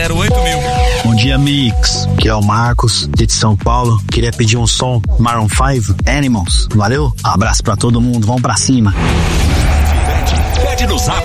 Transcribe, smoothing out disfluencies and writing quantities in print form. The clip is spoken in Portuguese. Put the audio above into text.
08.000. Bom dia, Mix. Aqui é o Marcos, de São Paulo. Queria pedir um som Maroon 5, Animals. Valeu? Abraço pra todo mundo, vamos pra cima. Pede no Zap.